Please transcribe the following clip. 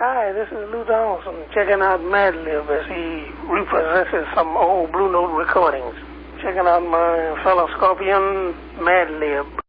Hi, this is Lou Donaldson, checking out Madlib as he repossesses some old Blue Note recordings. Checking out my fellow Scorpion, Madlib.